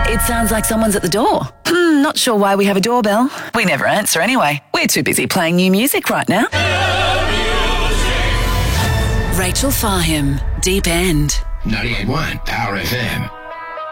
It sounds like someone's at the door. Not sure why we have a doorbell. We never answer anyway. We're too busy playing new music right now. Rachel Fahim, Deep End. 98.1 Power FM.